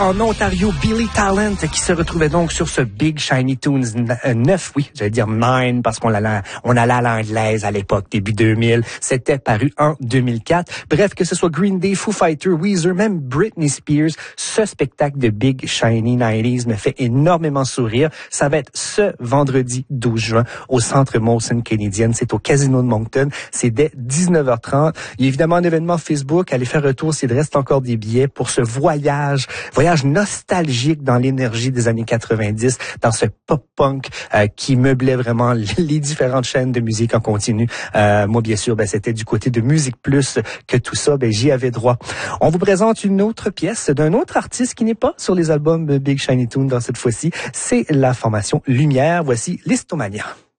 En Ontario, Billy Talent qui se retrouvait donc sur ce Big Shiny Tunes 9, oui, j'allais dire 9 parce on allait à l'anglaise à l'époque, début 2000. C'était paru en 2004. Bref, que ce soit Green Day, Foo Fighters, Weezer, même Britney Spears, ce spectacle de Big Shiny 90s me fait énormément sourire. Ça va être ce vendredi 12 juin au Centre Molson Canadian. C'est au Casino de Moncton. C'est dès 19h30. Il y a évidemment un événement Facebook. Allez faire un tour s'il reste encore des billets pour ce voyage nostalgique dans l'énergie des années 90, dans ce pop-punk qui meublait vraiment les différentes chaînes de musique en continu. Moi, bien sûr, c'était du côté de Musique Plus que tout ça, j'y avais droit. On vous présente une autre pièce d'un autre artiste qui n'est pas sur les albums Big Shiny Tunes dans cette fois-ci. C'est la formation Lumière. Voici Listomania.